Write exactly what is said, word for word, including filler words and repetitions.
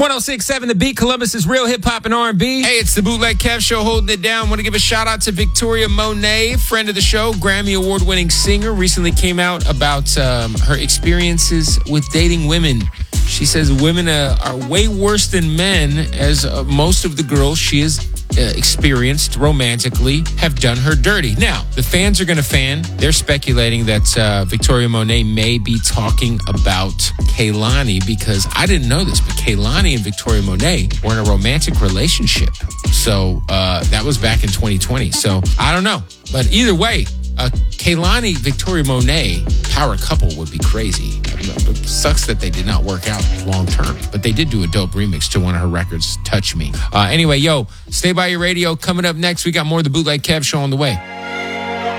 one oh six point seven The Beat, Columbus's real hip-hop and R and B. Hey, it's the Bootleg Kev Show holding it down. Want to give a shout-out to Victoria Monet, friend of the show, Grammy Award-winning singer. Recently came out about um, her experiences with dating women. She says women uh, are way worse than men, as uh, most of the girls she has uh, experienced romantically have done her dirty. Now, the fans are going to fan. They're speculating that uh, Victoria Monet may be talking about Kehlani, because I didn't know this, but Kehlani and Victoria Monet were in a romantic relationship. So uh, that was back in twenty twenty. So I don't know. But either way, a Kehlani, Victoria Monet power couple would be crazy. It sucks that they did not work out long term, but they did do a dope remix to one of her records, Touch Me. Uh, anyway, yo, stay by your radio. Coming up next, we got more of the Bootleg Kev Show on the way.